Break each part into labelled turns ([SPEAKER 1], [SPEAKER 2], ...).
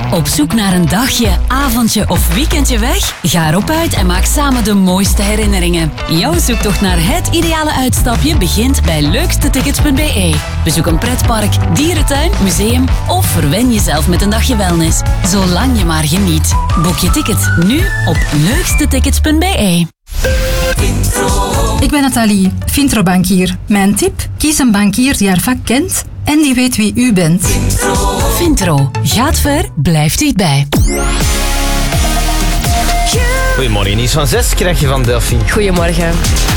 [SPEAKER 1] Op zoek naar een dagje, avondje of weekendje weg? Ga erop uit en maak samen de mooiste herinneringen. Jouw zoektocht naar het ideale uitstapje begint bij leukstetickets.be. Bezoek een pretpark, dierentuin, museum of verwen jezelf met een dagje wellness. Zolang je maar geniet. Boek je ticket nu op leukstetickets.be.
[SPEAKER 2] Ik ben Nathalie, Vintro-bankier. Mijn tip? Kies een bankier die haar vak kent en die weet wie u bent.
[SPEAKER 1] Vintro. Gaat ver, blijft dichtbij.
[SPEAKER 3] Goedemorgen, Nies van 6 krijg je van Delphine.
[SPEAKER 4] Goedemorgen.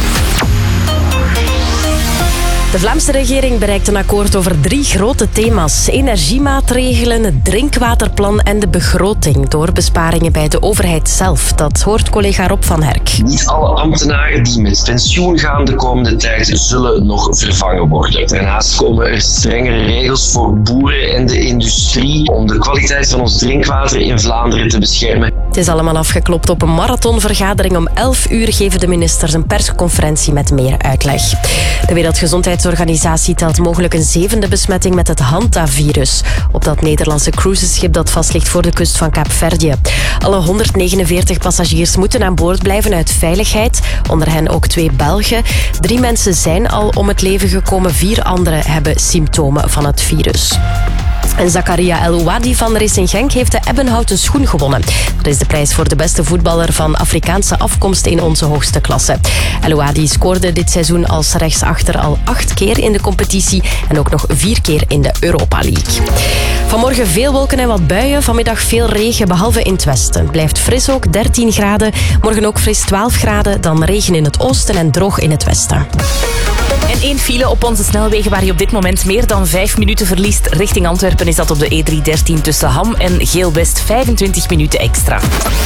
[SPEAKER 4] De Vlaamse regering bereikt een akkoord over 3 grote thema's. Energiemaatregelen, het drinkwaterplan en de begroting. Door besparingen bij de overheid zelf. Dat hoort collega Rob van Herk.
[SPEAKER 5] Niet alle ambtenaren die met pensioen gaan de komende tijd zullen nog vervangen worden. Daarnaast komen er strengere regels voor boeren en de industrie om de kwaliteit van ons drinkwater in Vlaanderen te beschermen.
[SPEAKER 4] Het is allemaal afgeklopt op een marathonvergadering. Om 11 uur geven de ministers een persconferentie met meer uitleg. De Wereldgezondheidsorganisatie telt mogelijk een 7e besmetting met het Hanta-virus op dat Nederlandse cruiseschip dat vast ligt voor de kust van Kaapverdië. Alle 149 passagiers moeten aan boord blijven uit veiligheid, onder hen ook 2 Belgen. 3 mensen zijn al om het leven gekomen, 4 anderen hebben symptomen van het virus. En Zakaria El-Ouadi van Racing Genk heeft de Ebbenhouten schoen gewonnen. Dat is de prijs voor de beste voetballer van Afrikaanse afkomst in onze hoogste klasse. El-Ouadi scoorde dit seizoen als rechtsachter al 8 keer in de competitie en ook nog 4 keer in de Europa League. Vanmorgen veel wolken en wat buien. Vanmiddag veel regen, behalve in het westen. Blijft fris ook, 13 graden. Morgen ook fris 12 graden. Dan regen in het oosten en droog in het westen.
[SPEAKER 6] En 1 file op onze snelwegen waar je op dit moment meer dan 5 minuten verliest. Richting Antwerpen is dat op de E313 tussen Ham en Geel-West 25 minuten extra.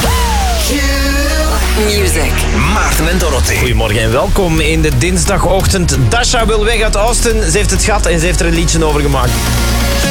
[SPEAKER 7] Music.
[SPEAKER 3] Maarten en Dorothee. Goedemorgen en welkom in de dinsdagochtend. Dasha wil weg uit Austin. Ze heeft het gehad en ze heeft er een liedje over gemaakt.